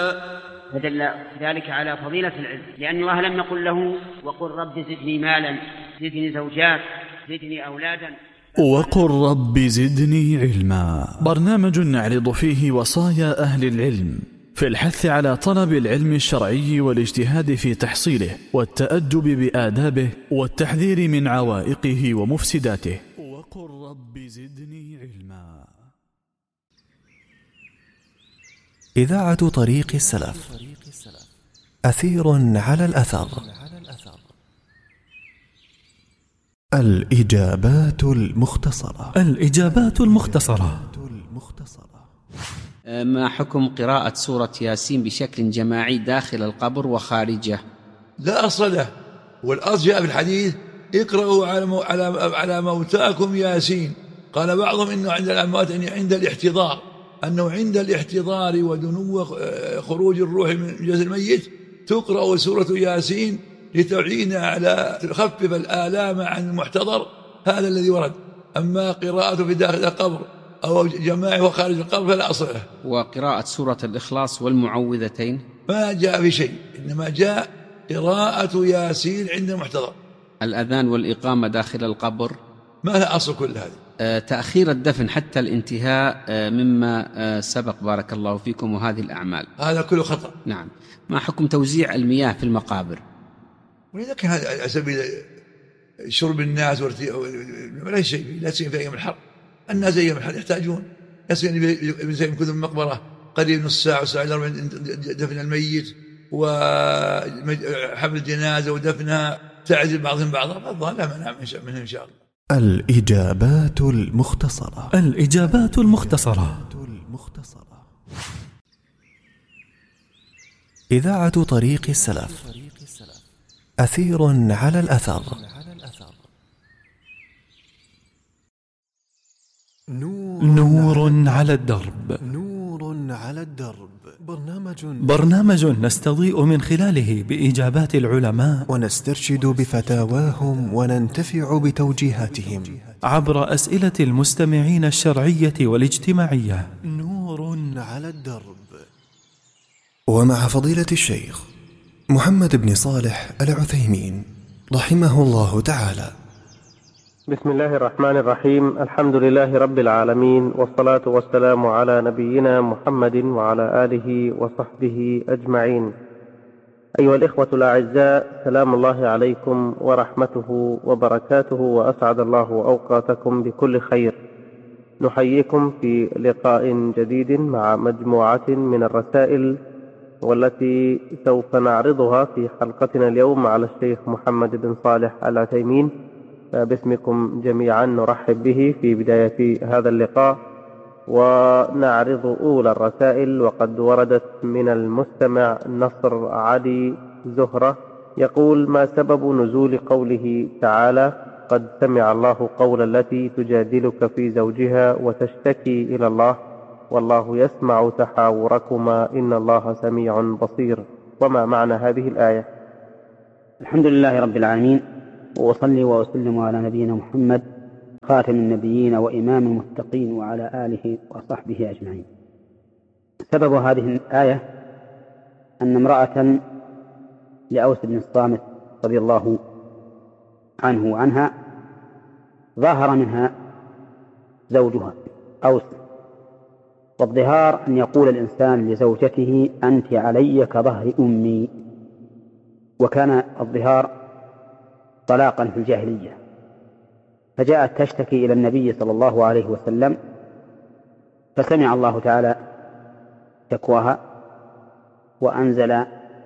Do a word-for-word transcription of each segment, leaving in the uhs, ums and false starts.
فدل ذلك على فضيلة العلم، لأن الله لم يقل له وقل رب زدني مالا، زدني زوجات، زدني أولادا. وقل رب زدني علما، برنامج نعرض فيه وصايا أهل العلم في الحث على طلب العلم الشرعي والاجتهاد في تحصيله والتأدب بآدابه والتحذير من عوائقه ومفسداته. وقل رب زدني علما. إذاعة طريق السلف، أثير على الأثر. الإجابات المختصرة. الإجابات المختصرة. ما حكم قراءة سورة ياسين بشكل جماعي داخل القبر وخارجه؟ لا أصل له، والأصل جاء في الحديث اقرأوا على على موتاكم ياسين. قال بعضهم إنه عند الأموات عند الاحتضار، أنه عند الاحتضار ودنو خروج الروح من جسد الميت تقرأ سورة ياسين لتعين على تخفف الآلام عن المحتضر. هذا الذي ورد. أما قراءته في داخل القبر أو جماعه وخارج القبر فلا أصل له. وقراءة سورة الإخلاص والمعوذتين ما جاء في شيء، إنما جاء قراءة ياسين عند المحتضر. الأذان والإقامة داخل القبر ما لها أصل كل هذه. أه تأخير الدفن حتى الانتهاء أه مما أه سبق بارك الله فيكم وهذه الأعمال، هذا كله خطأ. نعم. ما حكم توزيع المياه في المقابر؟ وإذا كان على سبيل شرب الناس ولا شيء، لا سيما في أيام الحر. الناس أيام الحر يحتاجون، يسكن كل مقبرة قريب نص ساعة وساعة إلا ربع دفن الميت وحمل الجنازة ودفنها، تعزل بعضهم بعضا، فالظاهر لا منع منه إن شاء الله. الإجابات المختصرة. الإجابات المختصرة. إذاعة طريق السلف، أثير على الأثر. نور على الدرب. نور على الدرب. برنامج برنامج نستضيء من خلاله بإجابات العلماء ونسترشد بفتاواهم وننتفع بتوجيهاتهم عبر أسئلة المستمعين الشرعية والاجتماعية. نور على الدرب. ومع فضيلة الشيخ محمد بن صالح العثيمين رحمه الله تعالى. بسم الله الرحمن الرحيم. الحمد لله رب العالمين، والصلاة والسلام على نبينا محمد وعلى آله وصحبه أجمعين. أيها الإخوة الأعزاء، سلام الله عليكم ورحمته وبركاته، وأسعد الله أوقاتكم بكل خير. نحييكم في لقاء جديد مع مجموعة من الرسائل، والتي سوف نعرضها في حلقتنا اليوم على الشيخ محمد بن صالح العثيمين. باسمكم جميعا نرحب به في بداية هذا اللقاء، ونعرض أولى الرسائل. وقد وردت من المستمع نصر علي زهرة يقول: ما سبب نزول قوله تعالى: قد سمع الله قول التي تجادلك في زوجها وتشتكي إلى الله والله يسمع تحاوركما إن الله سميع بصير؟ وما معنى هذه الآية؟ الحمد لله رب العالمين، وأصلي وأسلم على نبينا محمد خاتم النبيين وإمام المتقين وعلى آله وصحبه أجمعين. سبب هذه الآية أن امرأة لأوس بن الصامت رضي الله عنه وعنها ظاهر منها زوجها أوس. والظهار أن يقول الإنسان لزوجته: أنت علي كظهر أمي. وكان الظهار طلاقا في الجاهلية، فجاءت تشتكي إلى النبي صلى الله عليه وسلم، فسمع الله تعالى شكواها وأنزل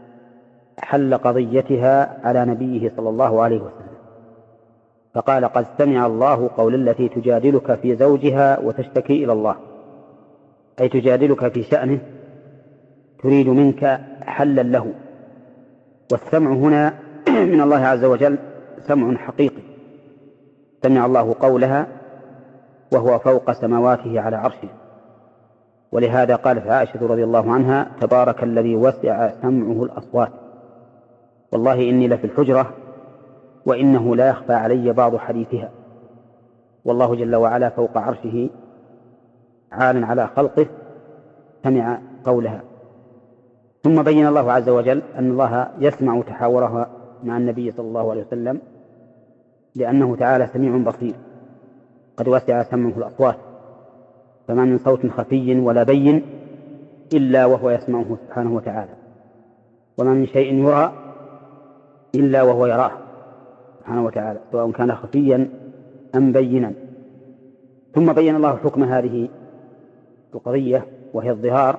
حل قضيتها على نبيه صلى الله عليه وسلم، فقال: قد سمع الله قول التي تجادلك في زوجها وتشتكي إلى الله، أي تجادلك في شأنه، تريد منك حلا له. والسمع هنا من الله عز وجل سمع حقيقي، سمع الله قولها وهو فوق سماواته على عرشه. ولهذا قالت عائشة رضي الله عنها: تبارك الذي وسع سمعه الأصوات، والله إني لفي الحجرة وإنه لا يخفى علي بعض حديثها. والله جل وعلا فوق عرشه عال على خلقه، سمع قولها. ثم بين الله عز وجل أن الله يسمع تحاورها مع النبي صلى الله عليه وسلم، لأنه تعالى سميع بصير قد وسع سمعه الأصوات، فما من صوت خفي ولا بين إلا وهو يسمعه سبحانه وتعالى، وما من شيء يرى إلا وهو يراه سبحانه وتعالى، سواء كان خفيا أم بينا. ثم بين الله حكم هذه القضية وهي الظهار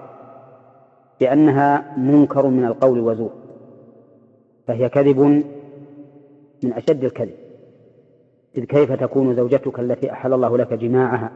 بأنها منكر من القول وزور، فهي كذب من أشد الكذب، إذ كيف تكون زوجتك التي أحل الله لك جماعها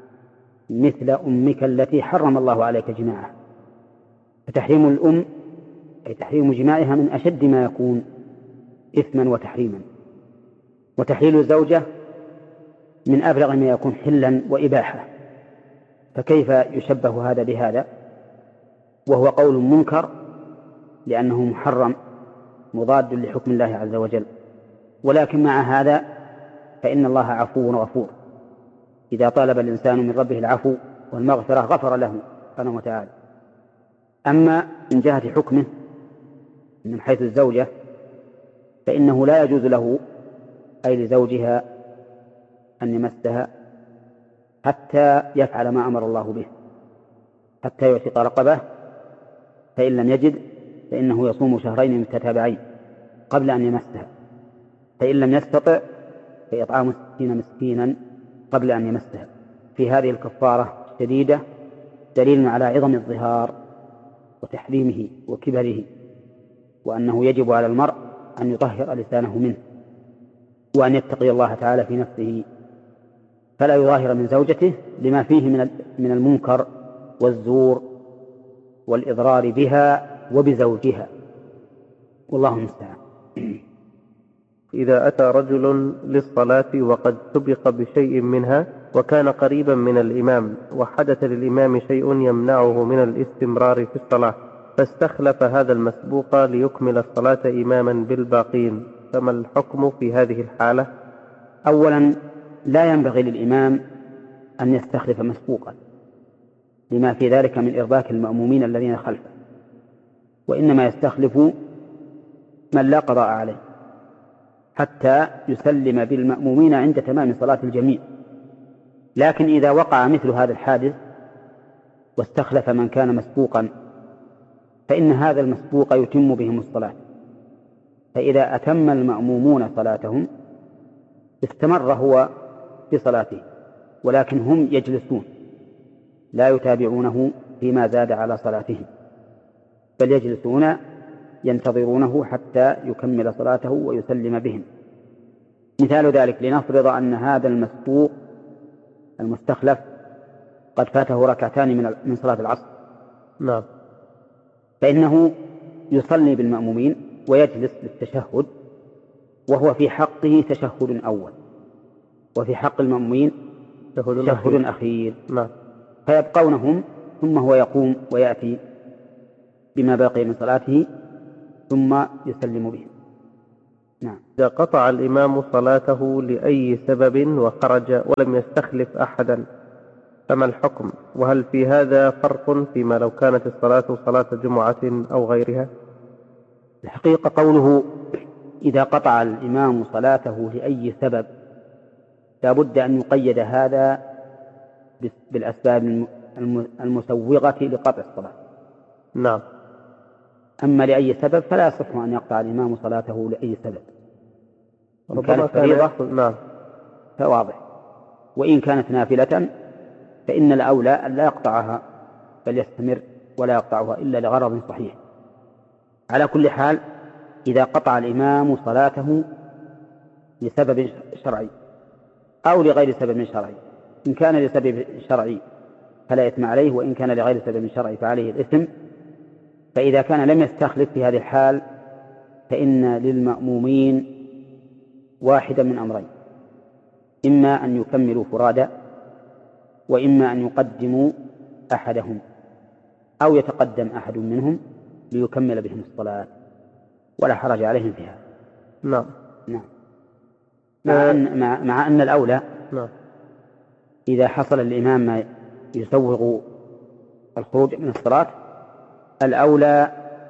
مثل أمك التي حرم الله عليك جماعها؟ فتحريم الأم أي تحريم جماعها من أشد ما يكون إثما وتحريما، وتحليل الزوجة من أبلغ ما يكون حلا وإباحة، فكيف يشبه هذا بهذا وهو قول منكر لأنه محرم مضاد لحكم الله عز وجل؟ ولكن مع هذا فإن الله عفو غفور، إذا طالب الإنسان من ربه العفو والمغفرة غفر له سبحانه وتعالى. أما من جهة حكمه من حيث الزوجة فإنه لا يجوز له أي لزوجها أن يمسها حتى يفعل ما أمر الله به، حتى يعتق رقبة، فإن لم يجد فإنه يصوم شهرين متتابعين قبل أن يمسها، فإن لم يستطع فإطعام ستين مسكينا قبل أن يمسها. في هذه الكفارة شديدة دليل على عظم الظهار وتحريمه وكبره، وأنه يجب على المرء أن يطهر لسانه منه، وأن يتقي الله تعالى في نفسه فلا يظاهر من زوجته لما فيه من المنكر والزور والإضرار بها وبزوجها، والله المستعان. إذا أتى رجل للصلاة وقد سبق بشيء منها وكان قريبا من الإمام، وحدث للإمام شيء يمنعه من الاستمرار في الصلاة، فاستخلف هذا المسبوق ليكمل الصلاة إماما بالباقين، فما الحكم في هذه الحالة؟ أولا لا ينبغي للإمام أن يستخلف مسبوقا لما في ذلك من إرباك المأمومين الذين خلفه، وإنما يستخلف من لا قضاء عليه حتى يسلم بالمأمومين عند تمام صلاة الجميع. لكن إذا وقع مثل هذا الحادث واستخلف من كان مسبوقا فإن هذا المسبوق يتم بهم الصلاة، فإذا أتم المأمومون صلاتهم استمر هو بصلاته، ولكن هم يجلسون لا يتابعونه فيما زاد على صلاتهم، بل يجلسون ينتظرونه حتى يكمل صلاته ويسلم بهم. مثال ذلك لنفرض أن هذا المسبوق المستخلف قد فاته ركعتان من صلاة العصر، نعم، فإنه يصلي بالمأمومين ويجلس للتشهد، وهو في حقه تشهد أول وفي حق المأمومين تشهد أخير, أخير. نعم. فيبقونهم ثم هو يقوم ويأتي بما بقي من صلاته ثم يسلم بهم. نعم. إذا قطع الإمام صلاته لأي سبب وخرج ولم يستخلف أحدا فما الحكم؟ وهل في هذا فرق فيما لو كانت الصلاة صلاة جمعة أو غيرها؟ الحقيقة قوله إذا قطع الإمام صلاته لأي سبب لا بد أن يقيد هذا بالأسباب المسوغة لقطع الصلاة. نعم. أما لأي سبب فلا يصح أن يقطع الإمام صلاته لأي سبب، إن كانت فريضة نعم فواضح، وإن كانت نافلة فإن الأولى أن لا يقطعها بل يستمر ولا يقطعها إلا لغرض صحيح. على كل حال إذا قطع الإمام صلاته لسبب شرعي أو لغير سبب شرعي، إن كان لسبب شرعي فلا إثم عليه، وإن كان لغير سبب شرعي فعليه الإثم. فإذا كان لم يستخلف في هذه الحال فإن للمأمومين واحدا من أمرين، إما أن يكملوا فرادا وإما أن يقدموا أحدهم أو يتقدم أحد منهم ليكمل بهم الصلاة، ولا حرج عليهم فيها. نعم. نعم. مع أن, مع, مع أن الأولى نعم. إذا حصل الإمام ما يسوغ الخروج من الصلاة الأولى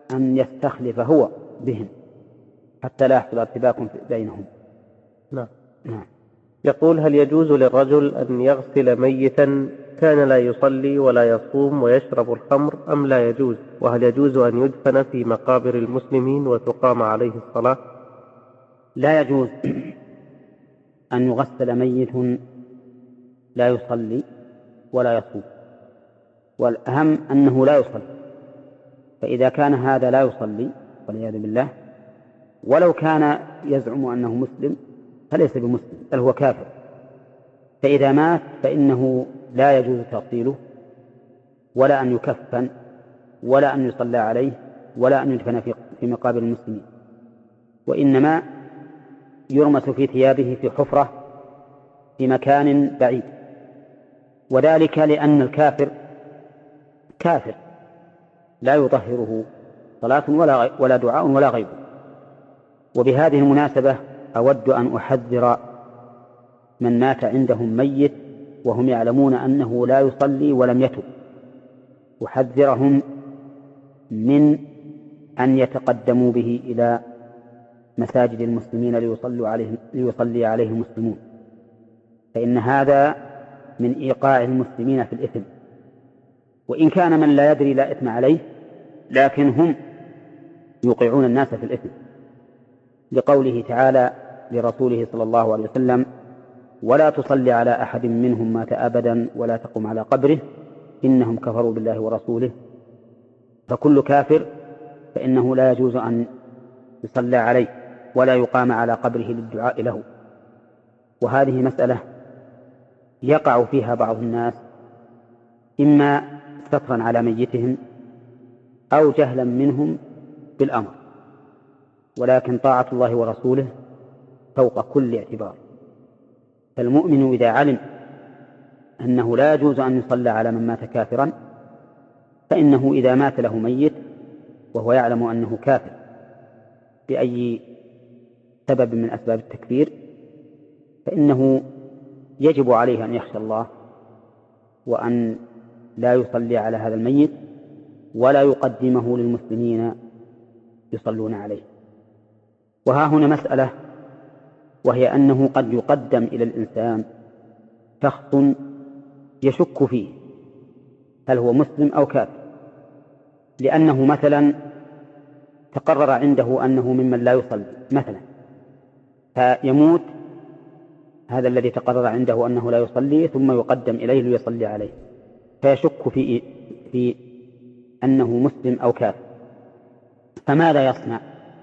أن يستخلف هو بهم حتى لا يحصل ارتباك بينهم. نعم. نعم. يقول: هل يجوز للرجل أن يغسل ميتا كان لا يصلي ولا يصوم ويشرب الخمر أم لا يجوز؟ وهل يجوز أن يدفن في مقابر المسلمين وتقام عليه الصلاة؟ لا يجوز أن يغسل ميت لا يصلي ولا يصوم، والأهم أنه لا يصلي، فإذا كان هذا لا يصلي والعياذ بالله، ولو كان يزعم أنه مسلم فليس بمسلم بل هو كافر، فإذا مات فإنه لا يجوز تغسيله ولا أن يكفن ولا أن يصلى عليه ولا أن يدفن في مقابر المسلمين، وإنما يرمس في ثيابه في حفرة في مكان بعيد، وذلك لأن الكافر كافر لا يطهره صلاة ولا ولا دعاء ولا غيره. وبهذه المناسبة أود أن أحذر من مات عندهم ميت وهم يعلمون أنه لا يصلي ولم يتب، أحذرهم من أن يتقدموا به إلى مساجد المسلمين ليصلوا عليه ليصلي عليه المسلمون، فإن هذا من إيقاع المسلمين في الإثم، وإن كان من لا يدري لا إثم عليه، لكن هم يوقعون الناس في الإثم، لقوله تعالى لرسوله صلى الله عليه وسلم: ولا تصلي على أحد منهم مات أبدا ولا تقم على قبره إنهم كفروا بالله ورسوله. فكل كافر فإنه لا يجوز أن يصلى عليه ولا يقام على قبره للدعاء له. وهذه مسألة يقع فيها بعض الناس إما سترا على ميتهم أو جهلا منهم بالأمر، ولكن طاعة الله ورسوله فوق كل اعتبار. فالمؤمن إذا علم أنه لا يجوز أن يصلى على من مات كافرا، فإنه إذا مات له ميت وهو يعلم أنه كافر بأي سبب من أسباب التكفير، فإنه يجب عليه أن يخشى الله وأن لا يصلي على هذا الميت ولا يقدمه للمسلمين يصلون عليه. وها هنا مسألة، وهي أنه قد يقدم إلى الإنسان شخص يشك فيه هل هو مسلم أو كافر، لأنه مثلا تقرر عنده أنه ممن لا يصلي مثلا، فيموت هذا الذي تقرر عنده أنه لا يصلي ثم يقدم إليه ليصلي عليه، فيشك في في أنه مسلم أو كافر. فماذا يصنع؟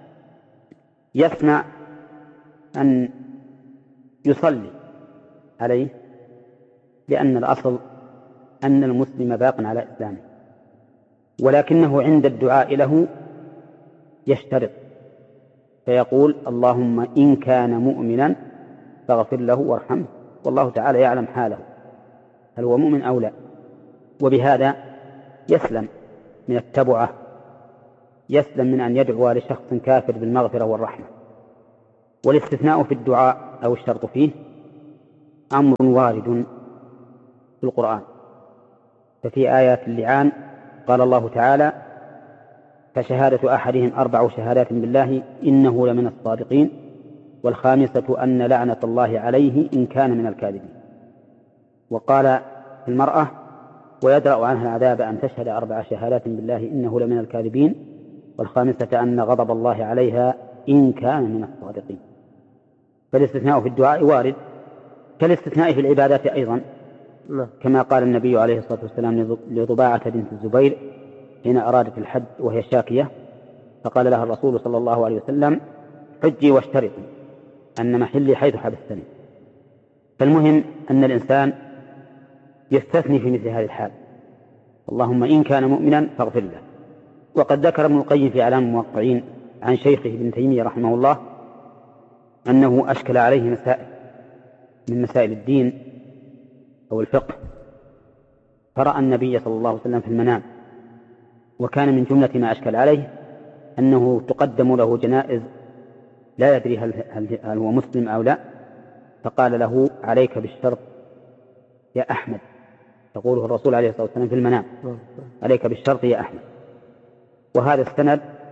يصنع أن يصلي عليه، لأن الأصل أن المسلم باق على إسلامه، ولكنه عند الدعاء له يشترط فيقول: اللهم إن كان مؤمنا فاغفر له وارحمه، والله تعالى يعلم حاله هل هو مؤمن أو لا. وبهذا يسلم من التبعة، يسلم من أن يدعو لشخص كافر بالمغفرة والرحمة. والاستثناء في الدعاء أو الشرط فيه أمر وارد في القرآن، ففي آيات اللعان قال الله تعالى: فشهادة أحدهم أربع شهادات بالله إنه لمن الصادقين، والخامسة أن لعنة الله عليه إن كان من الكاذبين. وقال في المرأة: ويدرأ عنها العذاب أن تشهد أربع شهادات بالله إنه لمن الكاذبين، والخامسة أن غضب الله عليها إن كان من الصادقين. فالاستثناء في الدعاء وارد كالاستثناء في العبادات أيضا، كما قال النبي عليه الصلاة والسلام لضباعة بنت الزبير حين أرادت الحج وهي شاكية، فقال لها الرسول صلى الله عليه وسلم: حجي واشترطي أن محلي حيث حبستني. فالمهم أن الإنسان يستثني في مثل هذه الحال: اللهم إن كان مؤمنا فاغفر له. وقد ذكر ابن القيم في إعلام الموقعين عن شيخه ابن تيمية رحمه الله أنه أشكل عليه مسائل من مسائل الدين أو الفقه، فرأى النبي صلى الله عليه وسلم في المنام، وكان من جملة ما أشكل عليه أنه تقدم له جنائز لا يدري هل, هل, هل هو مسلم أو لا، فقال له: عليك بالشرط يا أحمد، يقوله الرسول عليه الصلاة والسلام في المنام: عليك بالشرط يا أحمد. وهذا السند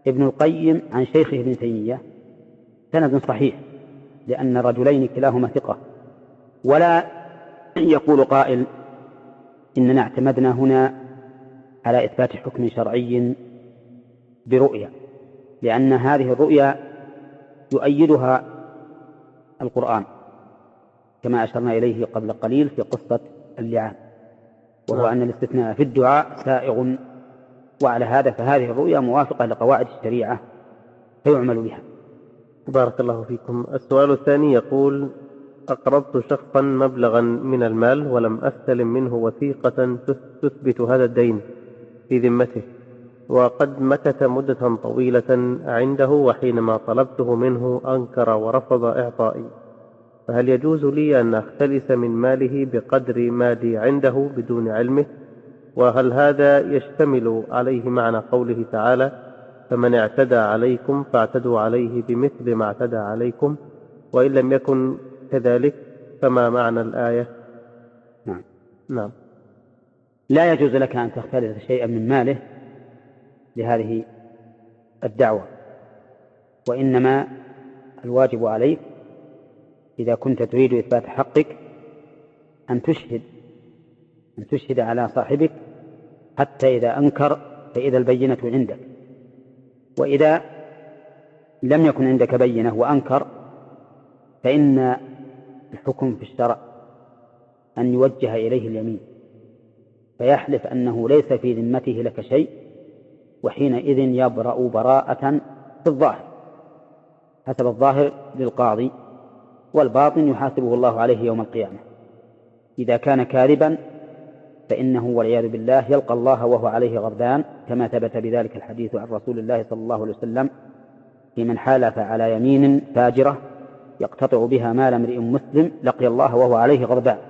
ابن القيم عن شيخه ابن تيمية سند صحيح، لأن الرجلين كلاهما ثقة. ولا يقول قائل إننا اعتمدنا هنا على إثبات حكم شرعي برؤية، لأن هذه الرؤيا يؤيدها القرآن كما أشرنا إليه قبل قليل في قصة اللعان، وهو أن الاستثناء في الدعاء سائغ. وعلى هذا فهذه الرؤيا موافقة لقواعد الشريعة فيعمل بها. بارك الله فيكم. السؤال الثاني يقول: أقرضت شخصا مبلغا من المال ولم أستلم منه وثيقة تثبت هذا الدين في ذمته، وقد مكث مدة طويلة عنده، وحينما طلبته منه أنكر ورفض إعطائي، فهل يجوز لي أن أختلس من ماله بقدر ما لي عنده بدون علمه؟ وهل هذا يشتمل عليه معنى قوله تعالى: فمن اعتدى عليكم فاعتدوا عليه بمثل ما اعتدى عليكم؟ وإن لم يكن كذلك فما معنى الآية؟ نعم. نعم. لا يجوز لك أن تختلس شيئا من ماله لهذه الدعوة، وإنما الواجب عليك إذا كنت تريد إثبات حقك أن تشهد أن تشهد على صاحبك حتى إذا أنكر فإذا البينة عندك. وإذا لم يكن عندك بينة وأنكر فإن الحكم في الشرع أن يوجه إليه اليمين فيحلف أنه ليس في ذمته لك شيء، وحينئذ يبرأ براءة في الظاهر حسب الظاهر للقاضي، والباطن يحاسبه الله عليه يوم القيامة. إذا كان كاذبا فإنه والعياذ بالله يلقى الله وهو عليه غضبان، كما ثبت بذلك الحديث عن رسول الله صلى الله عليه وسلم في من حالف على يمين فاجرة يقتطع بها مال امرئ مسلم لقي الله وهو عليه غضبان،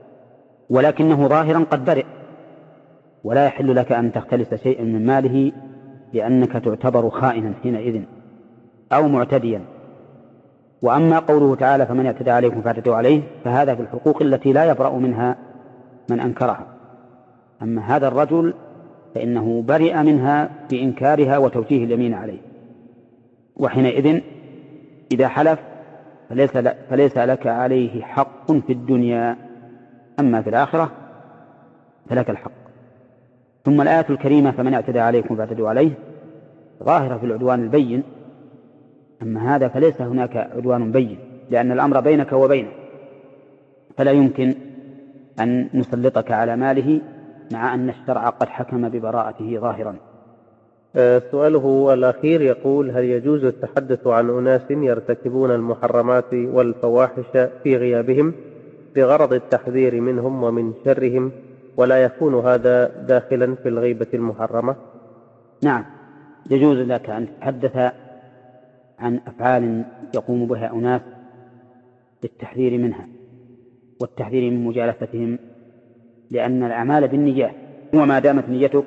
ولكنه ظاهرا قد برئ، ولا يحل لك أن تختلس شيئا من ماله لأنك تعتبر خائنا حينئذ أو معتديا. وأما قوله تعالى: فمن اعتدى عليكم فاعتدوا عليه، فهذا في الحقوق التي لا يبرأ منها من أنكرها. أما هذا الرجل فإنه برئ منها بإنكارها وتوجيه اليمين عليه، وحينئذ إذا حلف فليس, فليس لك عليه حق في الدنيا، أما في الآخرة فلك الحق. ثم الآية الكريمة: فمن اعتدى عليكم فاعتدوا عليه، ظاهرة في العدوان البين، أما هذا فليس هناك عدوان بين، لأن الأمر بينك وبينه، فلا يمكن أن نسلطك على ماله مع أن الشرع قد حكم ببراءته ظاهرا. سؤاله الأخير يقول: هل يجوز التحدث عن أناس يرتكبون المحرمات والفواحش في غيابهم بغرض التحذير منهم ومن شرهم، ولا يكون هذا داخلا في الغيبة المحرمة؟ نعم، يجوز لك أن تتحدث عن أفعال يقوم بها أناس للتحذير منها والتحذير من مجالستهم، لأن الأعمال بالنيات، وما دامت نيتك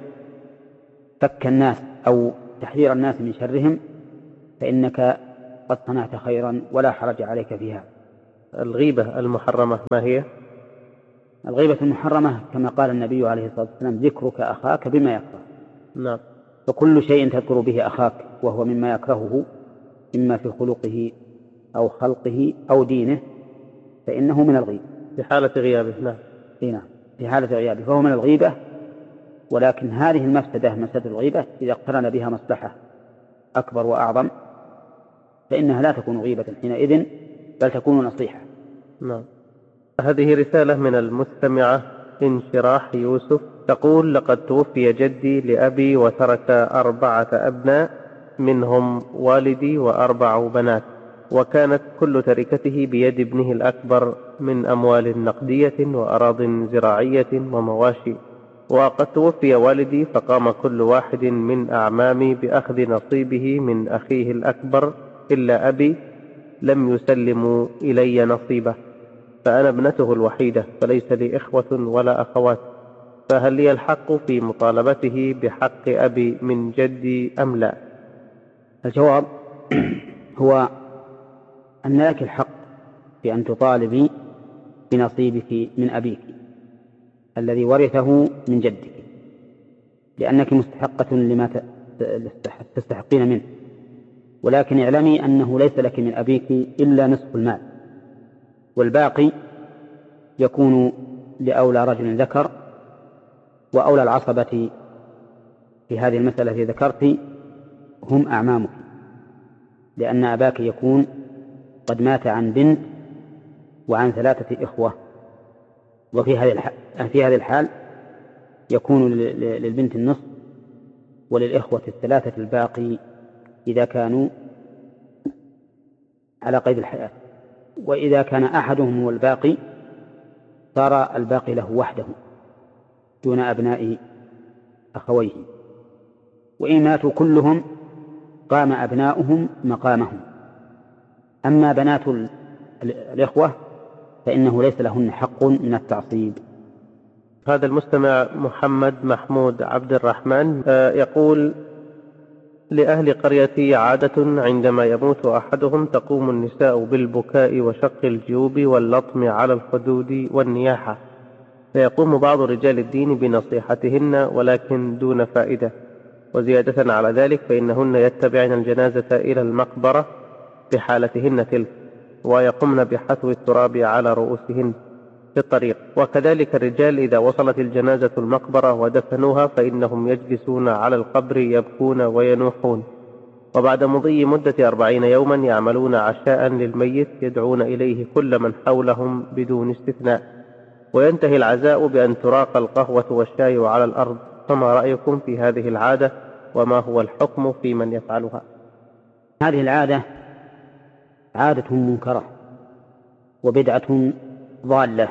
فك الناس أو تحذير الناس من شرهم فإنك قد صنعت خيرا ولا حرج عليك فيها. الغيبة المحرمة ما هي؟ الغيبة المحرمة كما قال النبي عليه الصلاة والسلام: ذكرك أخاك بما يكره. نعم. فكل شيء تذكر به أخاك وهو مما يكرهه إما في خلقه أو خلقه أو دينه فإنه من الغيبة في حالة غيابه. نعم. نعم، في حالة غيابه فهو من الغيبة. ولكن هذه المفسدة، مفسدة الغيبة، إذا اقترن بها مصلحة أكبر وأعظم فإنها لا تكون غيبة حينئذ، بل تكون نصيحة. نعم. هذه رسالة من المستمعة انشراح يوسف تقول: لقد توفي جدي لأبي وترك أربعة أبناء منهم والدي وأربع بنات، وكانت كل تركته بيد ابنه الأكبر من أموال نقدية وأراض زراعية ومواشي. وقد توفي والدي فقام كل واحد من أعمامي بأخذ نصيبه من أخيه الأكبر إلا أبي لم يسلموا إلي نصيبه، فأنا ابنته الوحيدة فليس لي إخوة ولا أخوات، فهل لي الحق في مطالبته بحق أبي من جدي أم لا؟ الجواب هو أن لك الحق في أن تطالبي بنصيبك من أبيك الذي ورثه من جدك، لأنك مستحقة لما تستحقين منه، ولكن اعلمي أنه ليس لك من أبيك إلا نصف المال، والباقي يكون لأولى رجل ذكر، وأولى العصبة في هذه المسألة التي ذكرت هم أعمامك، لأن أباك يكون قد مات عن بنت وعن ثلاثة إخوة، وفي هذه الحال, في هذه الحال يكون للبنت النصف وللإخوة الثلاثة الباقي إذا كانوا على قيد الحياة. وإذا كان أحدهم هو الباقي صار الباقي له وحده دون أبناء أخويه، وإن ماتوا كلهم قام أبناؤهم مقامهم. أما بنات الإخوة فإنه ليس لهن حق من التعصيب. هذا المستمع محمد محمود عبد الرحمن يقول: لأهل قريتي عادة عندما يموت أحدهم تقوم النساء بالبكاء وشق الجيوب واللطم على الخدود والنياحة، فيقوم بعض رجال الدين بنصيحتهن ولكن دون فائدة، وزيادة على ذلك فإنهن يتبعن الجنازة إلى المقبرة في حالتهن تلك، ويقومن بحثو التراب على رؤوسهن في الطريق. وكذلك الرجال إذا وصلت الجنازة المقبرة ودفنوها فإنهم يجلسون على القبر يبكون وينوحون، وبعد مضي مدة أربعين يوما يعملون عشاء للميت يدعون إليه كل من حولهم بدون استثناء، وينتهي العزاء بأن تراق القهوة والشاي على الأرض. فما رأيكم في هذه العادة، وما هو الحكم في من يفعلها؟ هذه العادة عادة منكرة وبدعة ضالة،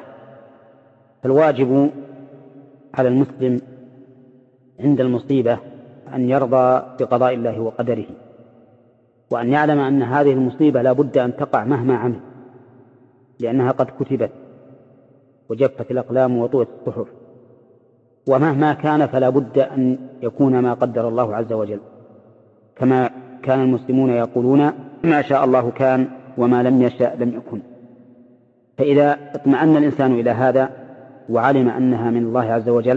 فالواجب على المسلم عند المصيبة أن يرضى بقضاء الله وقدره، وأن يعلم أن هذه المصيبة لا بد أن تقع مهما عمل، لأنها قد كتبت وجفت الأقلام وطوت الصحف، ومهما كان فلا بد أن يكون ما قدر الله عز وجل، كما كان المسلمون يقولون: ما شاء الله كان وما لم يشاء لم يكن. فإذا اطمأن الإنسان إلى هذا وعلم أنها من الله عز وجل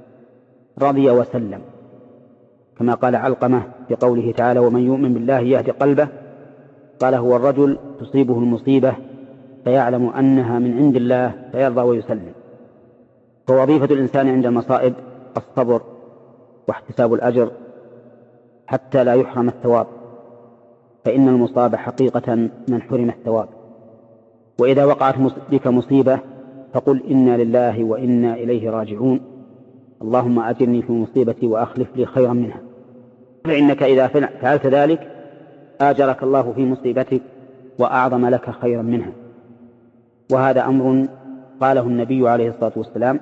رضي وسلم، كما قال علقمة في قوله تعالى: ومن يؤمن بالله يهدي قلبه. قال: هو الرجل تصيبه المصيبة فيعلم أنها من عند الله فيرضى ويسلم. فوظيفة الإنسان عند المصائب الصبر واحتساب الأجر حتى لا يحرم الثواب، فإن المصاب حقيقة من حرم الثواب. وإذا وقعت بك مصيبة فقل: إنا لله وإنا إليه راجعون، اللهم أجرني في مصيبتي وأخلف لي خيرا منها. فإنك إذا فعلت ذلك آجرك الله في مصيبتك وأعظم لك خيرا منها. وهذا أمر قاله النبي عليه الصلاة والسلام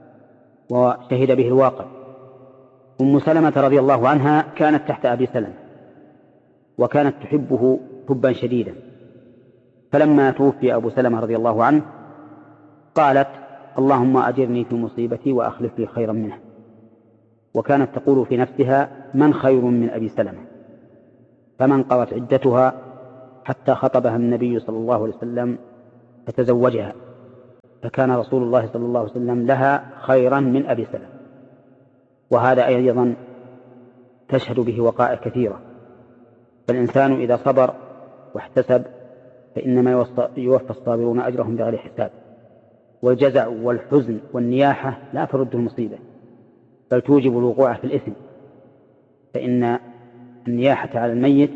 وشهد به الواقع. أم سلمة رضي الله عنها كانت تحت أبي سلمة، وكانت تحبه حبا شديدا، فلما توفي أبو سلمة رضي الله عنه قالت: اللهم أجرني في مصيبتي وأخلف لي خيرا منها. وكانت تقول في نفسها: من خير من أبي سلمة؟ فمن قضت عدتها حتى خطبها النبي صلى الله عليه وسلم فتزوجها، فكان رسول الله صلى الله عليه وسلم لها خيرا من أبي سلمة. وهذا أيضا تشهد به وقائع كثيرة. فالإنسان إذا صبر واحتسب فإنما يوفى الصابرون أجرهم بغير حساب. والجزع والحزن والنياحة لا ترد المصيبة، بل توجب الوقوع في الإثم، فإن النياحة على الميت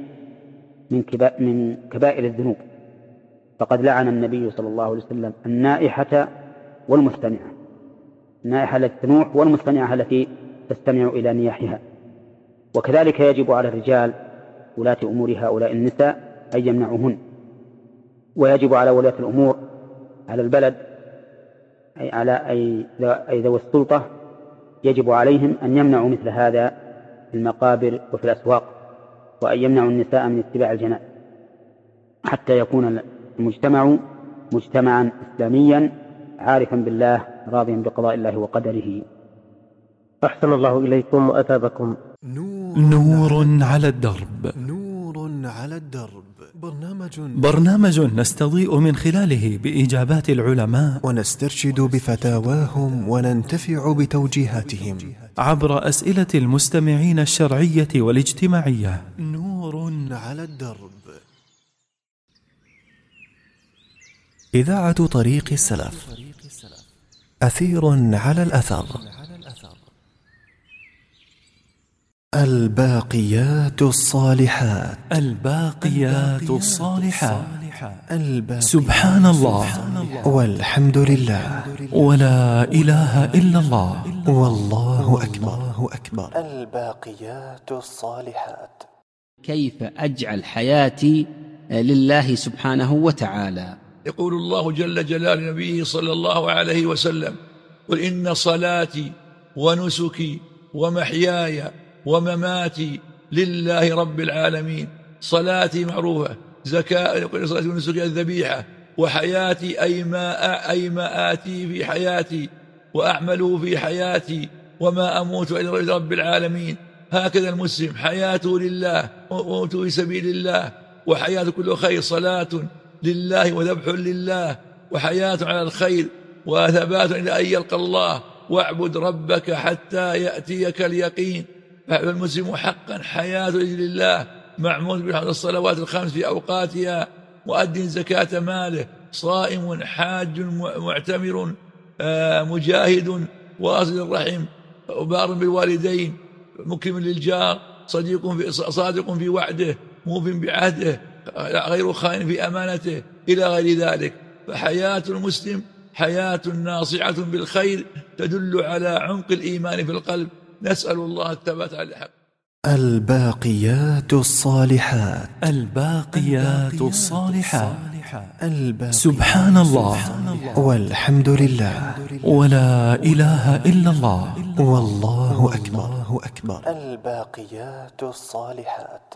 من كبائر الذنوب، فقد لعن النبي صلى الله عليه وسلم النائحة والمستمعة، النائحة التي تنوح والمستمعة التي تستمع إلى نياحها. وكذلك يجب على الرجال ولاة أمور هؤلاء النساء أن يمنعوهن، ويجب على ولاة الأمور على البلد أي على أي ذوي السلطة يجب عليهم أن يمنعوا مثل هذا في المقابر وفي الأسواق، وأن يمنعوا النساء من اتباع الجنائز، حتى يكون المجتمع مجتمعا إسلاميا عارفا بالله راضيا بقضاء الله وقدره. أحسن الله إليكم وأثابكم. نور على الدرب. نور على الدرب. برنامج برنامج نستضيء من خلاله بإجابات العلماء ونسترشد بفتاواهم وننتفع بتوجيهاتهم عبر أسئلة المستمعين الشرعية والاجتماعية. نور على الدرب. إذاعة طريق السلف، أثير على الأثر. الباقيات الصالحات. الباقيات الصالحات. سبحان الله والحمد لله ولا إله إلا الله والله أكبر. الباقيات الصالحات. كيف أجعل حياتي لله سبحانه وتعالى؟ يقول الله جل جلال نبيه صلى الله عليه وسلم: قل إن صلاتي ونسكي ومحياي ومماتي لله رب العالمين. صلاتي معروفة، زكاة صلاتي ونسكي الذبيحة، وحياتي أي ما أي ما آتي في حياتي وأعمله في حياتي وما أموت إلا رب العالمين. هكذا المسلم حياته لله وموته في سبيل الله، وحياته كله خير. صلاة لله وذبح لله وحياة على الخير وثبات إلى أن يلقى الله، واعبد ربك حتى يأتيك اليقين. فالمسلم حقا حياته لله، معمول بحفظ الصلوات الخمس في أوقاتها، مؤد زكاة ماله، صائم حاج معتمر مجاهد واصل الرحم وبار بالوالدين مكرم للجار صديق في صادق في وعده موف بعهده غير خائن في أمانته إلى غير ذلك. فحياة المسلم حياة ناصعة بالخير تدل على عمق الإيمان في القلب. نسأل الله الثبات على الحق. الباقيات الصالحات. الباقيات الصالحات. سبحان الله والحمد لله ولا إله إلا الله والله أكبر. الباقيات الصالحات.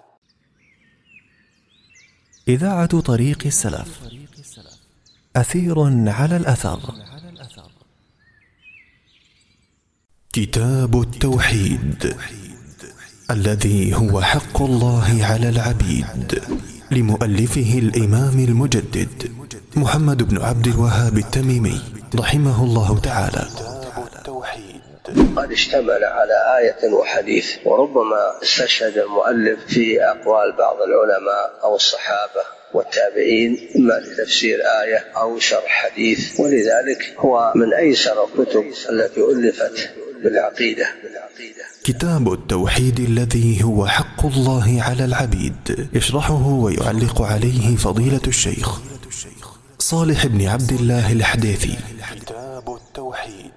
إذاعة طريق السلف، أثير على الأثر. كتاب التوحيد الذي هو حق الله على العبيد، لمؤلفه الإمام المجدد محمد بن عبد الوهاب التميمي رحمه الله تعالى. قد اشتمل على آية وحديث، وربما استشهد المؤلف في أقوال بعض العلماء أو الصحابة والتابعين إما لتفسير آية أو شرح حديث، ولذلك هو من أيسر الكتب التي ألفت بالعقيدة. كتاب التوحيد الذي هو حق الله على العبيد، يشرحه ويعلق عليه فضيلة الشيخ صالح بن عبد الله الحديثي. كتاب التوحيد.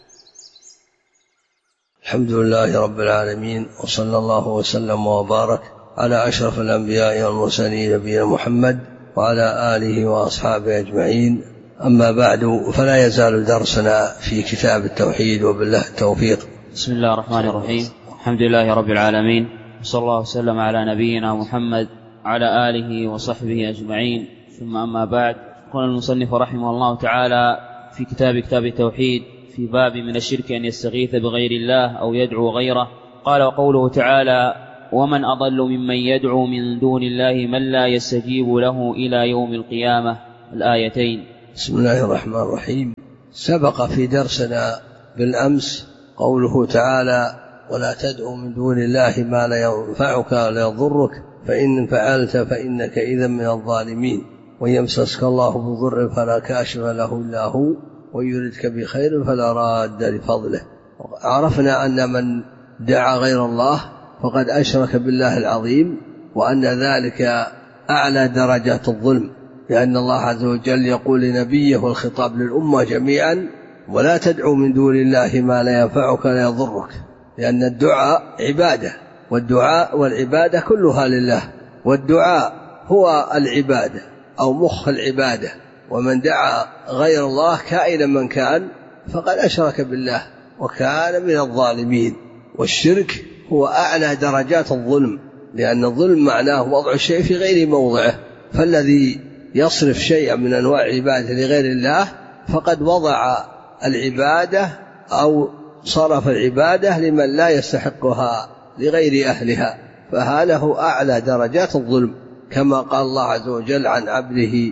الحمد لله رب العالمين، وصلى الله وسلم وبارك على أشرف الأنبياء والمرسلين نبينا محمد وعلى آله وأصحابه أجمعين. أما بعد، فلا يزال درسنا في كتاب التوحيد وبالله التوفيق. بسم الله الرحمن الرحيم. الحمد لله رب العالمين، وصلى الله وسلم على نبينا محمد وعلى آله وصحبه أجمعين، ثم أما بعد. قال المصنف رحمه الله تعالى في كتاب كتاب التوحيد في باب من الشرك أن يستغيث بغير الله أو يدعو غيره. قال: وقوله تعالى: ومن أضل ممن يدعو من دون الله من لا يستجيب له إلى يوم القيامة. الآيتين. بسم الله الرحمن الرحيم. سبق في درسنا بالأمس قوله تعالى: ولا تدعو من دون الله ما لا ينفعك ولا يضرك فإن فعلت فإنك إذا من الظالمين، ويمسسك الله بضر فلا كاشف له إلا هو، ويردك بخير فلا راد لفضله. عرفنا أن من دعا غير الله فقد أشرك بالله العظيم، وأن ذلك أعلى درجات الظلم، لأن الله عز وجل يقول لنبيه والخطاب للأمة جميعا: ولا تدعو من دون الله ما لا ينفعك ولا يضرك، لأن الدعاء عبادة، والدعاء والعبادة كلها لله، والدعاء هو العبادة أو مخ العبادة. ومن دعا غير الله كائنا من كان فقد أشرك بالله وكان من الظالمين. والشرك هو أعلى درجات الظلم، لأن الظلم معناه وضع الشيء في غير موضعه، فالذي يصرف شيئا من أنواع العبادة لغير الله فقد وضع العبادة أو صرف العبادة لمن لا يستحقها لغير أهلها، فهذا هو أعلى درجات الظلم. كما قال الله عز وجل عن عبده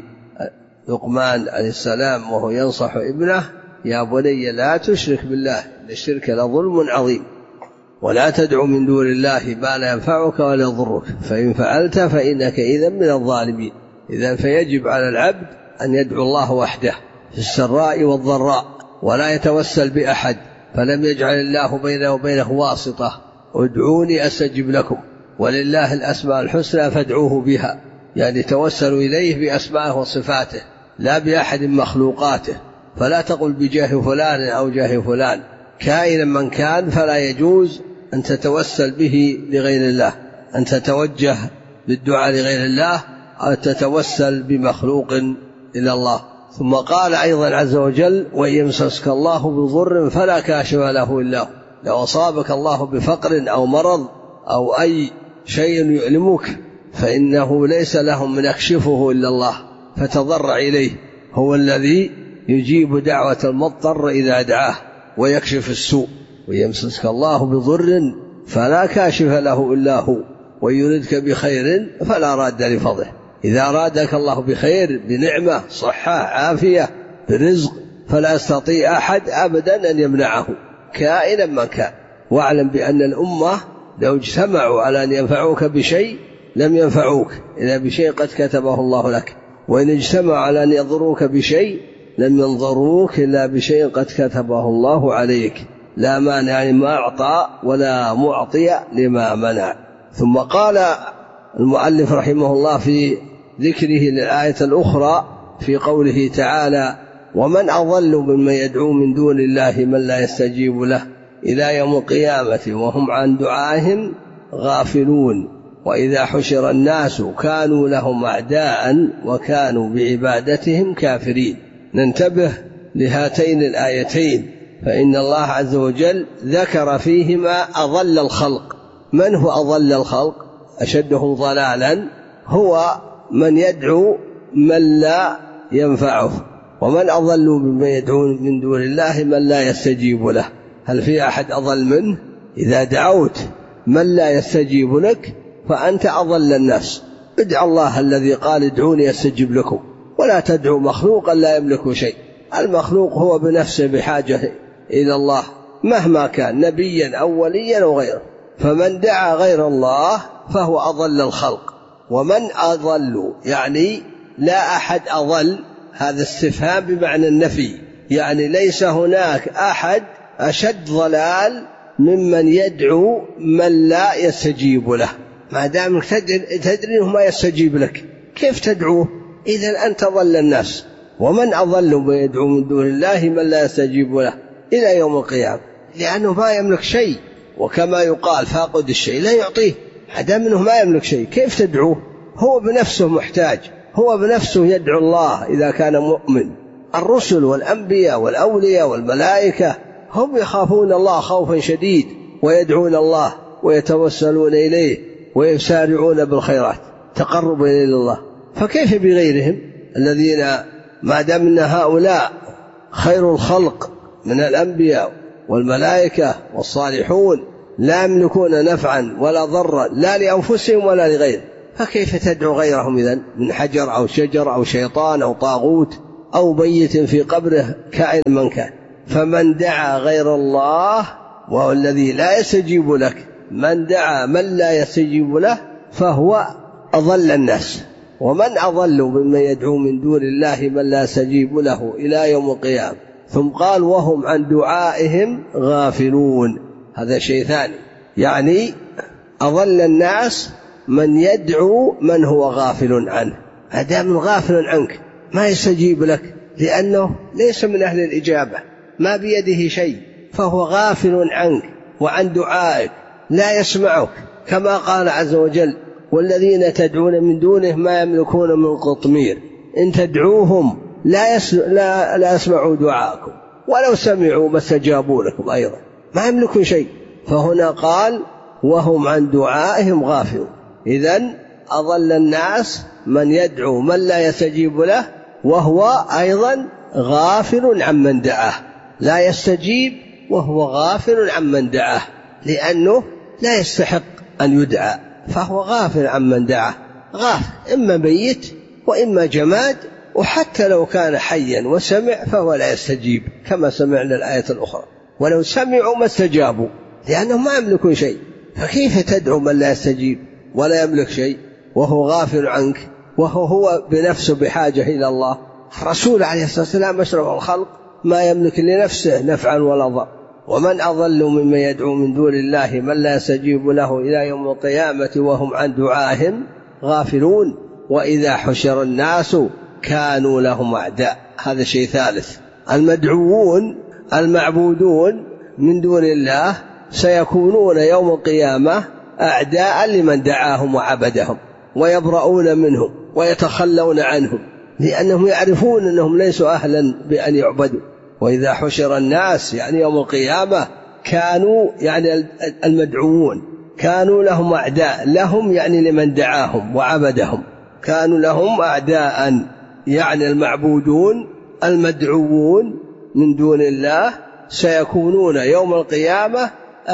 لقمان عليه السلام وهو ينصح ابنه: يا بني لا تشرك بالله إن الشرك لظلم عظيم ولا تدع من دون الله ما لا ينفعك ولا يضرك فإن فعلت فإنك إذا من الظالمين. إذن فيجب على العبد أن يدعو الله وحده في السراء والضراء ولا يتوسل بأحد، فلم يجعل الله بينه وبينه واسطة: ادعوني أستجب لكم ولله الأسماء الحسنى فادعوه بها، يعني توسلوا إليه بأسمائه وصفاته لا بأحد مخلوقاته. فلا تقل بجاه فلان أو جاه فلان كائنا من كان، فلا يجوز أن تتوسل به لغير الله، أن تتوجه بالدعاء لغير الله أو تتوسل بمخلوق إلى الله. ثم قال أيضا عز وجل: وإن يمسسك الله بضر فلا كاشف له إلا هو. لو أصابك الله بفقر أو مرض أو أي شيء يؤلمك فإنه ليس له من يكشفه إلا الله، فتضرع إليه، هو الذي يجيب دعوة المضطر إذا دعاه ويكشف السوء. ويمسسك الله بضر فلا كاشف له إلا هو ويردك بخير فلا راد لفضله. إذا أرادك الله بخير، بنعمة، صحة، عافية، برزق، فلا يستطيع أحد أبدا أن يمنعه كائنا من كان. واعلم بأن الأمة لو اجتمعوا على أن ينفعوك بشيء لم ينفعوك إلا بشيء قد كتبه الله لك، وإن اجتمعوا على أن يضروك بشيء لم ينظروك إلا بشيء قد كتبه الله عليك. لا مانع لما أعطى ولا معطي لما منع. ثم قال المؤلف رحمه الله في ذكره للآية الأخرى في قوله تعالى: ومن أضل ممن يدعو من دون الله من لا يستجيب له إلى يوم القيامة وهم عن دعائهم غافلون وإذا حشر الناس كانوا لهم أعداء وكانوا بعبادتهم كافرين. ننتبه لهاتين الآيتين، فإن الله عز وجل ذكر فيهما أضل الخلق. من هو أضل الخلق؟ أشدهم ضلالا هو من يدعو من لا ينفعه. ومن أضل ممن يدعو من دون الله من لا يستجيب له. هل في أحد أضل منه؟ إذا دعوت من لا يستجيب لك فأنت أضل الناس. ادع الله الذي قال: ادعوني أستجب لكم، ولا تدعو مخلوقا لا يملك شيء. المخلوق هو بنفسه بحاجة إلى الله مهما كان، نبيا أو وليا أو غيره. فمن دعا غير الله فهو أضل الخلق. ومن أضل يعني لا أحد أضل، هذا استفهام بمعنى النفي، يعني ليس هناك أحد أشد ضلال ممن يدعو من لا يستجيب له. ما دامك تدري أنه ما يستجيب لك كيف تدعوه؟ إذن أنت ضل الناس. ومن أضل من يدعو من دون الله من لا يستجيب له إلى يوم القيامة، لأنه ما يملك شيء، وكما يقال فاقد الشيء لا يعطيه. حتى منه ما يملك شيء كيف تدعوه؟ هو بنفسه محتاج، هو بنفسه يدعو الله إذا كان مؤمن. الرسل والأنبياء والأولياء والملائكة هم يخافون الله خوفا شديد ويدعون الله ويتوسلون إليه ويسارعون بالخيرات تقربا إلى الله. فكيف بغيرهم الذين ما دام أن هؤلاء خير الخلق من الأنبياء والملائكة والصالحون لا يملكون نفعا ولا ضرا لا لأنفسهم ولا لغيرهم، فكيف تدعو غيرهم إذن من حجر أو شجر أو شيطان أو طاغوت أو بيت في قبره كائن من كان؟ فمن دعا غير الله وهو الذي لا يستجيب لك، من دعا من لا يستجيب له فهو أضل الناس. ومن أضل ممن يدعو من دون الله من لا يستجيب له إلى يوم القيامة. ثم قال: وهم عن دعائهم غافلون. هذا شيء ثاني، يعني أضل الناس من يدعو من هو غافل عنه. أدام غافل عنك ما يستجيب لك لأنه ليس من أهل الإجابة، ما بيده شيء، فهو غافل عنك وعن دعائك، لا يسمعك، كما قال عز وجل: والذين تدعون من دونه ما يملكون من قطمير إن تدعوهم لا, يس... لا... لا يسمعوا دعاءكم ولو سمعوا ما استجابوا لكم أيضا، ما يملكون شيء. فهنا قال: وهم عن دعائهم غافلون. إذن أضل الناس من يدعو من لا يستجيب له وهو أيضا غافل عمن دعاه، لا يستجيب وهو غافل عمن دعاه، لأنه لا يستحق أن يدعى فهو غافل عمن دعاه. غافل، إما ميت وإما جماد، وحتى لو كان حيا وسمع فهو لا يستجيب كما سمعنا الآية الأخرى. ولو سمعوا ما استجابوا لأنهم ما يملكون شيء، فكيف تدعو من لا يستجيب ولا يملك شيء وهو غافل عنك وهو هو بنفسه بحاجة إلى الله؟ الرسول عليه الصلاة والسلام أشرف الخلق ما يملك لنفسه نفعا ولا ضر. ومن أضل ممن يدعو من دون الله من لا يستجيب له إلى يوم القيامة وهم عن دعائهم غافلون وإذا حشر الناس كانوا لهم أعداء. هذا شيء ثالث. المدعوون المعبودون من دون الله سيكونون يوم القيامة أعداء لمن دعاهم وعبدهم ويبرؤون منهم ويتخلون عنهم لأنهم يعرفون أنهم ليسوا أهلا بأن يعبدوا. وإذا حشر الناس يعني يوم القيامة كانوا يعني المدعوون كانوا لهم أعداء، لهم يعني لمن دعاهم وعبدهم، كانوا لهم أعداء يعني المعبودون المدعوون من دون الله سيكونون يوم القيامة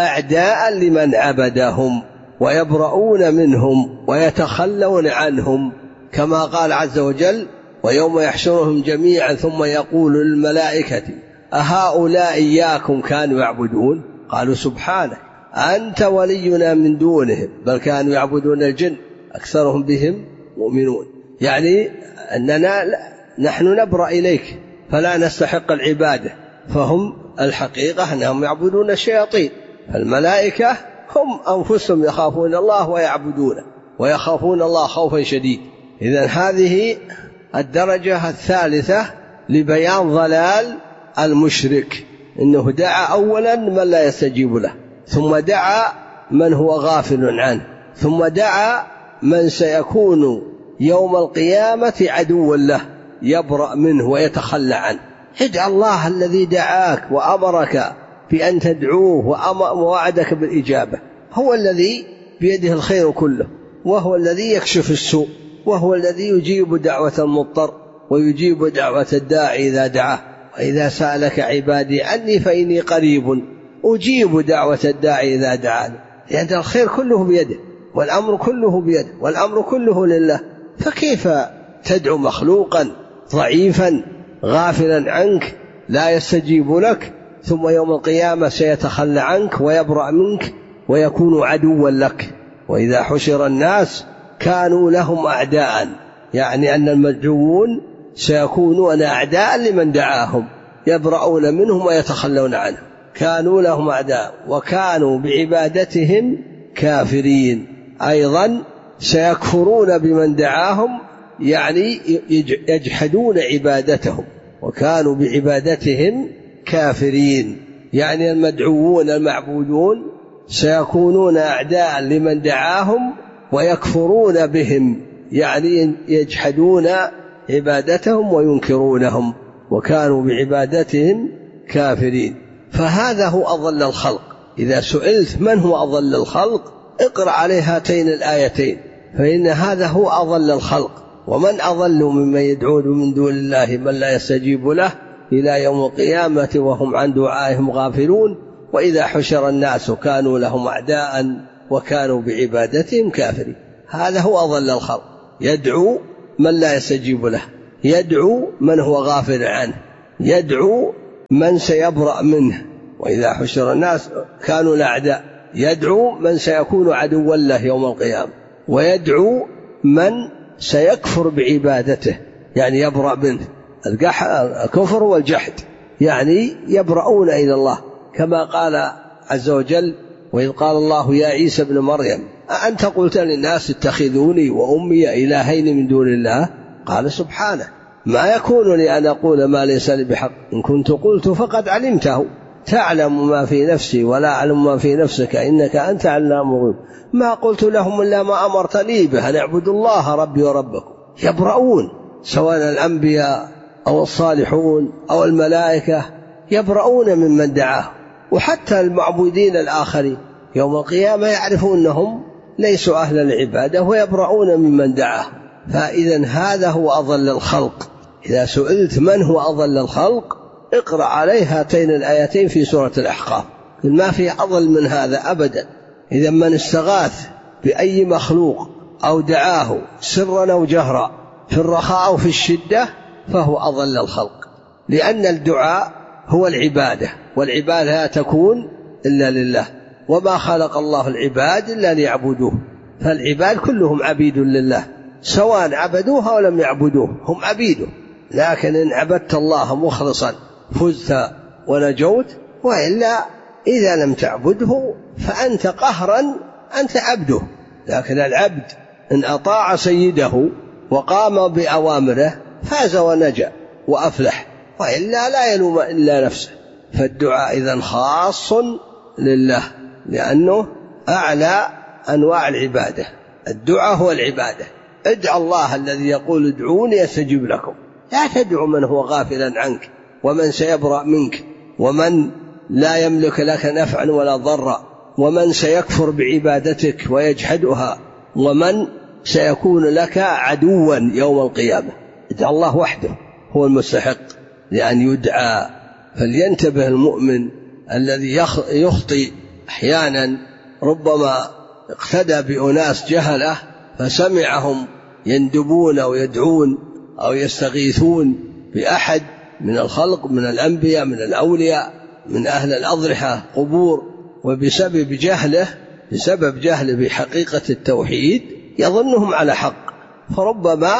أعداء لمن عبدهم ويبرؤون منهم ويتخلون عنهم كما قال عز وجل: ويوم يحشرهم جميعا ثم يقول للملائكة أهؤلاء إياكم كانوا يعبدون؟ قالوا سبحانك أنت ولينا من دونهم بل كانوا يعبدون الجن أكثرهم بهم مؤمنون. يعني أننا نحن نبرأ إليك فلا نستحق العبادة، فهم الحقيقة أنهم يعبدون الشياطين. الملائكة هم أنفسهم يخافون الله ويعبدونه ويخافون الله خوفا شديد. إذن هذه الدرجة الثالثة لبيان ضلال المشرك، إنه دعا أولا من لا يستجيب له، ثم دعا من هو غافل عنه، ثم دعا من سيكون يوم القيامة عدوا له يبرأ منه ويتخلى عنه. ادع الله الذي دعاك وأمرك بأن تدعوه ووعدك بالإجابة، هو الذي بيده الخير كله، وهو الذي يكشف السوء، وهو الذي يجيب دعوة المضطر ويجيب دعوة الداعي إذا دعاه. وإذا سألك عبادي عني فإني قريب أجيب دعوة الداعي إذا دعاني. لأن يعني الخير كله بيده والأمر كله بيده والأمر كله لله، فكيف تدعو مخلوقا ضعيفا غافلا عنك لا يستجيب لك ثم يوم القيامة سيتخلى عنك ويبرأ منك ويكون عدوا لك؟ وإذا حشر الناس كانوا لهم أعداء، يعني أن المدعوون سيكونون أعداء لمن دعاهم يبرؤون منهم ويتخلون عنه. كانوا لهم أعداء وكانوا بعبادتهم كافرين. أيضا سيكفرون بمن دعاهم، يعني يجحدون عبادتهم، وكانوا بعبادتهم كافرين. يعني المدعوون المعبودون سيكونون أعداء لمن دعاهم ويكفرون بهم، يعني يجحدون عبادتهم وينكرونهم، وكانوا بعبادتهم كافرين. فهذا هو أضل الخلق. إذا سئلت من هو أضل الخلق اقرأ عليه هاتين الآيتين، فإن هذا هو أضل الخلق. ومن أضل ممن يدعون من دون الله من لا يستجيب له إلى يوم القيامة وهم عن دعائهم غافلون وإذا حشر الناس كانوا لهم أعداء وكانوا بعبادتهم كافرين. هذا هو أضل الخلق، يدعو من لا يستجيب له، يدعو من هو غافل عنه، يدعو من سيبرأ منه وإذا حشر الناس كانوا الأعداء، يدعو من سيكون عدوا له يوم القيامة، ويدعو من سيكفر بعبادته يعني يبرأ منه. الكفر والجحد يعني يبرؤون إلى الله، كما قال عز وجل: وإذ قال الله يا عيسى ابن مريم أأنت قلت للناس اتخذوني وأمي إلهين من دون الله؟ قال سبحانه ما يكون لي أن أقول ما ليس لي بحق، إن كنت قلت فقد علمته تعلم ما في نفسي ولا أعلم ما في نفسك إنك أنت علام الغيوب ما قلت لهم إلا ما أمرتني به أن اعبدوا الله ربي وربكم. يبرؤون سواء الأنبياء أو الصالحون أو الملائكة، يبرؤون ممن دعاه. وحتى المعبودين الآخرين يوم القيامة يعرفون أنهم ليسوا أهل العبادة ويبرؤون ممن دعاه. فإذا هذا هو أضل الخلق. إذا سئلت من هو أضل الخلق اقرأ عليه هاتين الآيتين في سورة الأحقاف، ما في أضل من هذا أبدا. إذا من استغاث بأي مخلوق أو دعاه سرا أو جهرا في الرخاء أو في الشدة فهو أضل الخلق، لأن الدعاء هو العبادة، والعبادة لا تكون إلا لله، وما خلق الله العباد إلا ليعبدوه، فالعباد كلهم عبيد لله سواء عبدوه أو لم يعبدوه، هم عبيده. لكن إن عبدت الله مخلصا فزت ونجوت، وإلا إذا لم تعبده فأنت قهرا أنت عبده. لكن العبد إن أطاع سيده وقام بأوامره فاز ونجا وأفلح، وإلا لا يلوم إلا نفسه. فالدعاء إذن خاص لله، لأنه أعلى أنواع العبادة. الدعاء هو العبادة. ادع الله الذي يقول ادعوني أستجب لكم، لا تدعو من هو غافلا عنك ومن سيبرأ منك ومن لا يملك لك نفعا ولا ضرا ومن سيكفر بعبادتك ويجحدها ومن سيكون لك عدوا يوم القيامة. ادع الله وحده هو المستحق لأن يدعى. فلينتبه المؤمن الذي يخطئ أحيانا، ربما اقتدى بأناس جهلة فسمعهم يندبون أو يدعون أو يستغيثون بأحد من الخلق من الأنبياء من الأولياء من أهل الأضرحة قبور، وبسبب جهله بسبب جهله بحقيقة التوحيد يظنهم على حق، فربما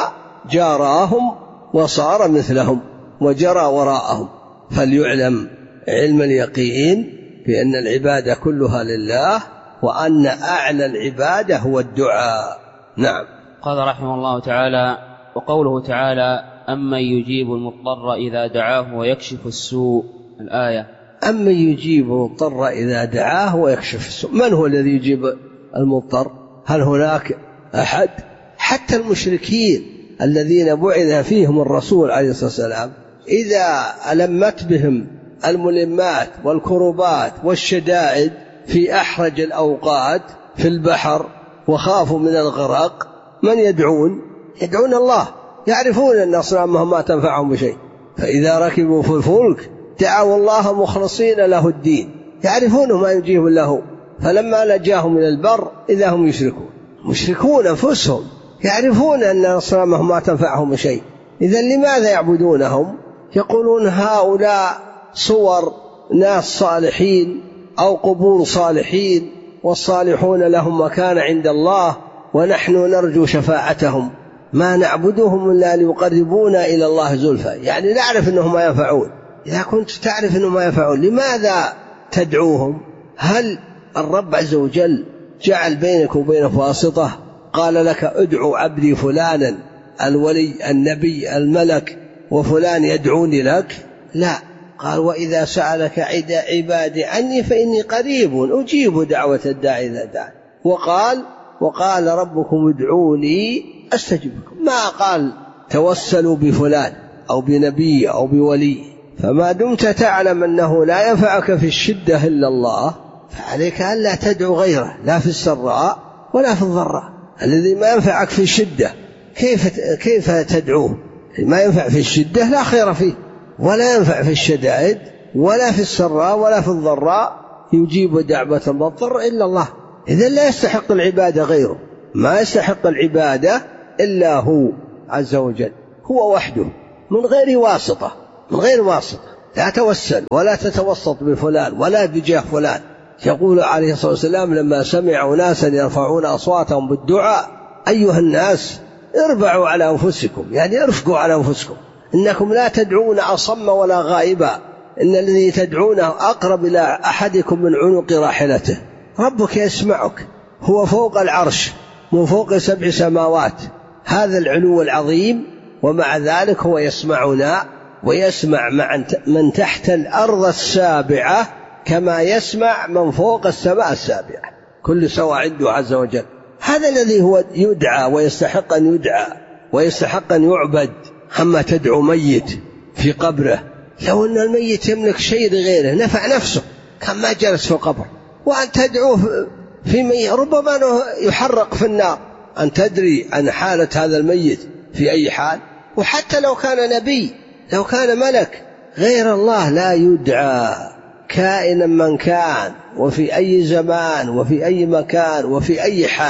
جاراهم وصار مثلهم وجرى وراءهم. فليعلم علم اليقين بأن العبادة كلها لله، وأن أعلى العبادة هو الدعاء. نعم. قال رحمه الله تعالى: وقوله تعالى: أمن يجيب المضطر إذا دعاه ويكشف السوء، الآية. أمن يجيب المضطر إذا دعاه ويكشف السوء، من هو الذي يجيب المضطر؟ هل هناك أحد؟ حتى المشركين الذين بعث فيهم الرسول عليه الصلاة والسلام إذا ألمت بهم الملمات والكربات والشدائد في أحرج الأوقات في البحر وخافوا من الغرق، من يدعون؟ يدعون الله، يعرفون أن أصنامهم ما تنفعهم بشيء، فإذا ركبوا في الفلك دعوا الله مخلصين له الدين، يعرفون ما يجيب له، فلما نجاهم من البر إذا هم يشركون. مشركون أنفسهم يعرفون أن أصنامهم ما تنفعهم بشيء، إذن لماذا يعبدونهم؟ يقولون هؤلاء صور ناس صالحين أو قبور صالحين، والصالحون لهم مكان عند الله ونحن نرجو شفاعتهم، ما نعبدهم إلا ليقربونا إلى الله زلفى، يعني نعرف أنهم ما ينفعون. إذا كنت تعرف أنهم ما ينفعون لماذا تدعوهم؟ هل الرب عز وجل جعل بينك وبين واسطة؟ قال لك ادعو عبدي فلانا الولي النبي الملك وفلان يدعوني لك؟ لا، قال وإذا سألك عبادي عني فإني قريب أجيب دعوة الداعي إذا دعا. وقال وقال ربكم ادعوني أستجب لكم، ما قال توسلوا بفلان أو بنبي أو بولي. فما دمت تعلم أنه لا ينفعك في الشدة إلا الله فعليك ألا تدعو غيره، لا في السراء ولا في الضراء. الذي ما ينفعك في الشدة كيف كيف تدعوه؟ ما ينفع في الشدة لا خير فيه، ولا ينفع في الشدائد ولا في السراء ولا في الضراء، يجيب دعوة المضطر إلا الله. إذن لا يستحق العبادة غيره، ما يستحق العبادة إلا هو عز وجل، هو وحده من غير واسطة، من غير واسطة. لا توسل ولا تتوسط بفلان ولا بجاه فلان. يقول عليه الصلاة والسلام لما سمعوا ناسا يرفعون أصواتهم بالدعاء: أيها الناس اربعوا على أنفسكم، يعني ارفقوا على أنفسكم، إنكم لا تدعون أصم ولا غائبا، إن الذي تدعونه أقرب إلى أحدكم من عنق راحلته. ربك يسمعك، هو فوق العرش من فوق سبع سماوات، هذا العلو العظيم، ومع ذلك هو يسمعنا ويسمع من تحت الأرض السابعة كما يسمع من فوق السماء السابعة، كل سواء عنده عز وجل. هذا الذي هو يدعى ويستحق أن يدعى ويستحق أن يعبد. أما تدعو ميت في قبره، لو أن الميت يملك شيء لغيره نفع نفسه كان ما جلس في القبر، وأن تدعوه في ميت ربما يحرق في النار، أن تدري عن حالة هذا الميت في أي حال. وحتى لو كان نبي لو كان ملك غير الله لا يدعى، كائنا من كان وفي أي زمان وفي أي مكان وفي أي حال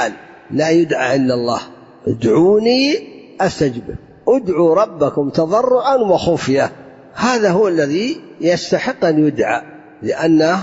لا يدعى إلا الله. ادعوني أستجب، ادعوا ربكم تضرعا وخفية. هذا هو الذي يستحق أن يدعى، لأنه,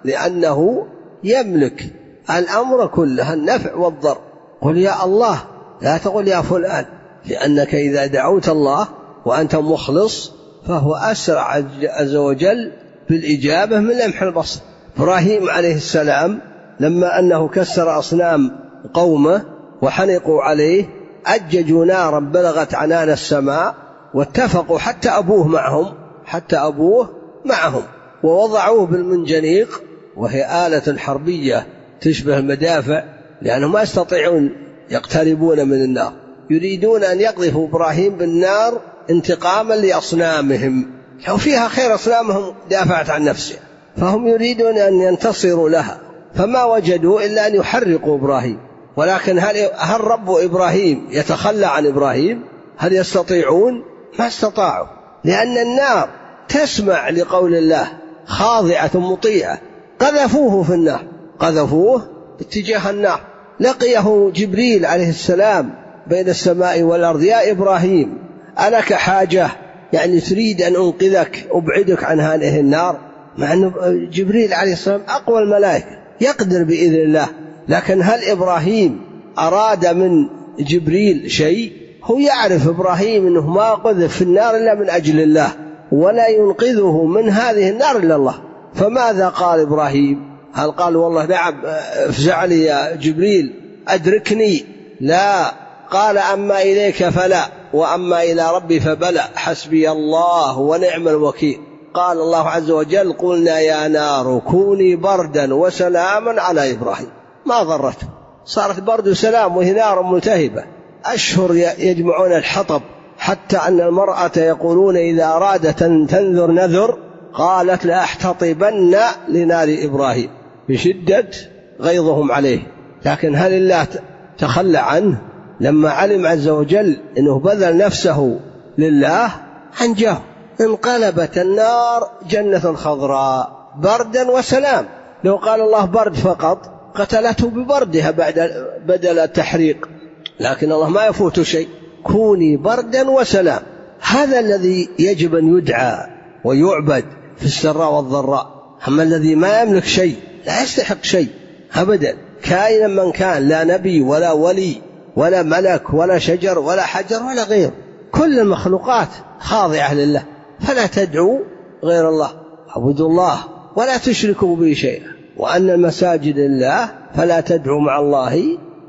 لأنه يملك الأمر كله، النفع والضر. قل يا الله، لا تقل يا فلان، لأنك إذا دعوت الله وأنت مخلص فهو أسرع عز وجل بالإجابة من لمح البصر. إبراهيم عليه السلام لما أنه كسر أصنام قومه وحنقوا عليه أججوا نارا بلغت عنان السماء، واتفقوا حتى أبوه معهم حتى أبوه معهم ووضعوه بالمنجنيق، وهي آلة حربية تشبه المدافع، لأنهم ما يستطيعون يقتربون من النار، يريدون أن يقذفوا إبراهيم بالنار انتقاما لأصنامهم، لو فيها خير أصنامهم دافعت عن نفسها، فهم يريدون أن ينتصروا لها، فما وجدوا إلا أن يحرقوا إبراهيم. ولكن هل, هل رب إبراهيم يتخلى عن إبراهيم؟ هل يستطيعون؟ ما استطاعوا، لأن النار تسمع لقول الله خاضعة مطيعة. قذفوه في النار، قذفوه اتجاه النار. لقيه جبريل عليه السلام بين السماء والأرض: يا إبراهيم ألك حاجة؟ يعني تريد أن أنقذك أبعدك عن هذه النار؟ مع أن جبريل عليه السلام أقوى الملائكة يقدر بإذن الله، لكن هل إبراهيم أراد من جبريل شيء؟ هو يعرف إبراهيم أنه ما قذف في النار إلا من أجل الله، ولا ينقذه من هذه النار إلا الله. فماذا قال إبراهيم؟ هل قال والله نعم افزع لي يا جبريل أدركني؟ لا، قال أما إليك فلا، وأما إلى ربي فبلى، حسبي الله ونعم الوكيل. قال الله عز وجل: قلنا يا نار كوني بردا وسلاما على إبراهيم. ما ضرته، صارت برد وسلام وهي نار ملتهبة. أشهر يجمعون الحطب، حتى أن المرأة يقولون إذا أرادت أن تنذر نذر قالت لأحتطبن لنار إبراهيم بشدة غيظهم عليه. لكن هل الله تخلى عنه؟ لما علم عز وجل أنه بذل نفسه لله أنجاه. انقلبت النار جنة خضراء بردا وسلام. لو قال الله برد فقط قتلته ببردها بعد بدل التحريق، لكن الله ما يفوت شيء. كوني بردا وسلام. هذا الذي يجب أن يدعى ويعبد في السراء والضراء. أما الذي ما يملك شيء لا يستحق شيء أبدا، كائنا من كان، لا نبي ولا ولي ولا ملك ولا شجر ولا حجر ولا غير، كل المخلوقات خاضعة لله. فلا تدعوا غير الله، اعبدوا الله ولا تشركوا به شيئا، وأن المساجد لله فلا تدعوا مع الله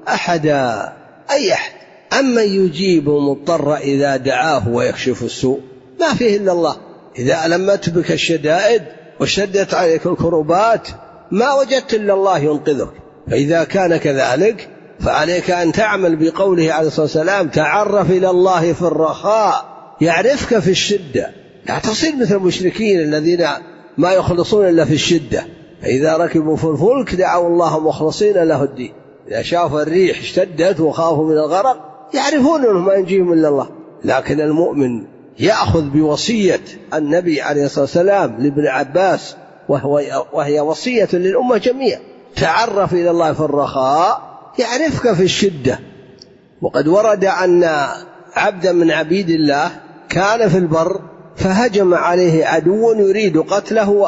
أحدا، أي أحد. أما يجيب المضطر إذا دعاه ويكشف السوء، ما فيه إلا الله. إذا ألمت بك الشدائد وشدت عليك الكربات ما وجدت إلا الله ينقذك. فإذا كان كذلك فعليك أن تعمل بقوله عليه الصلاة والسلام: تعرف إلى الله في الرخاء يعرفك في الشدة. لا تصير مثل المشركين الذين ما يخلصون إلا في الشدة، فإذا ركبوا في الفلك دعوا الله مخلصين له الدين. إذا شافوا الريح اشتدت وخافوا من الغرق يعرفون أنه ما ينجيهم إلا الله. لكن المؤمن يأخذ بوصية النبي عليه الصلاة والسلام لابن عباس، وهو وهي وصية للأمة جميعا: تعرف إلى الله في الرخاء يعرفك في الشدة. وقد ورد أن عبدا من عبيد الله كان في البر فهجم عليه عدو يريد قتله